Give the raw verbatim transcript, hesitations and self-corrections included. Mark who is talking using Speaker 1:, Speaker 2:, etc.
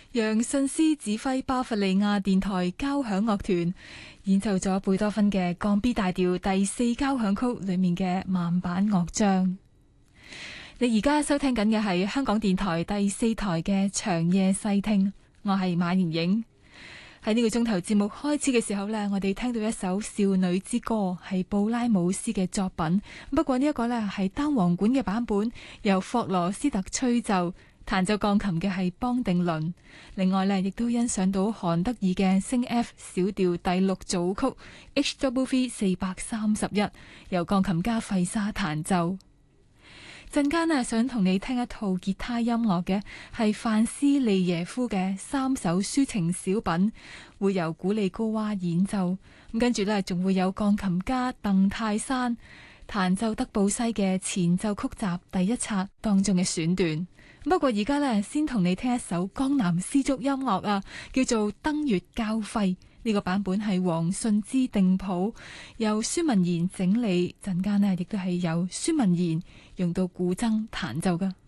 Speaker 1: 楊信斯指揮巴伐利亞電台交響樂團演奏咗貝多芬嘅降 B 大調第四交響曲裏面嘅慢板樂章。你而家收聽緊嘅係香港電台第四台嘅長夜細聽，我係馬妍影。喺呢個鐘頭節目開始嘅時候呢，我哋聽到一首少女之歌，係布拉姆斯嘅作品。不過呢一個呢係單簧管嘅版本，由霍羅斯特吹奏，彈奏鋼琴嘅係邦定倫。另外呢，亦都欣賞到韓德爾嘅升 F 小調第六組曲 H W V 四百三十一，由鋼琴家費沙彈奏。陣間呢，想同你聽一套吉他音樂嘅係范斯利耶夫嘅三首抒情小品，會由古利高娃演奏。咁跟住呢，仲會有鋼琴家鄧泰山彈奏德布西嘅前奏曲集第一冊當中嘅選段。不過而家呢，先同你聽一首江南絲竹音樂啊，叫做《登月交輝》。呢個版本係黃信之定譜，由孫文賢整理。陣間呢，亦都係由孫文賢用到古箏彈奏㗎。